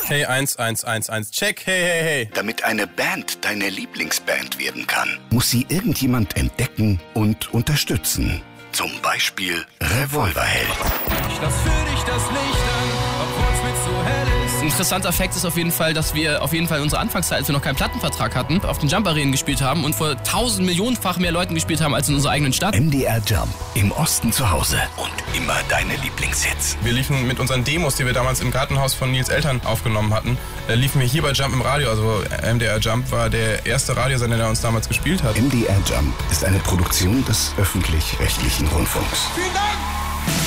Hey, 1111, check, hey, hey, hey. Damit eine Band deine Lieblingsband werden kann, muss sie irgendjemand entdecken und unterstützen. Zum Beispiel Revolverheld. Ich lass für dich das Licht an, obwohl's mit so hell ist. Ein interessanter Fakt ist auf jeden Fall, dass wir auf jeden Fall in unserer Anfangszeit, als wir noch keinen Plattenvertrag hatten, auf den Jump-Arenen gespielt haben und vor 1000 Millionenfach mehr Leuten gespielt haben als in unserer eigenen Stadt. MDR Jump, im Osten zu Hause und immer deine Lieblingshits. Wir liefen mit unseren Demos, die wir damals im Gartenhaus von Nils Eltern aufgenommen hatten, liefen wir hier bei Jump im Radio. Also MDR Jump war der erste Radiosender, der uns damals gespielt hat. MDR Jump ist eine Produktion des Öffentlich-Rechtlichen Rundfunks. Vielen Dank!